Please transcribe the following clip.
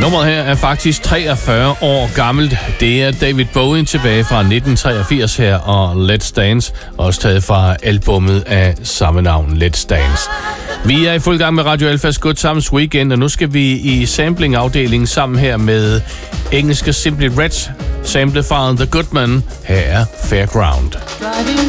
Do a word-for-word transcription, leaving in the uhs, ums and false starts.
Nummeret her er faktisk treogfyrre år gammelt. Det er David Bowie tilbage fra nitten treogfirs her, og Let's Dance, også taget fra albummet af samme navn, Let's Dance. Vi er i fuld gang med Radio Alphas Good Times Weekend, og nu skal vi i sampling-afdelingen sammen her med engelske Simply Red, samlet fra The Goodman. Her er Fairground. Driving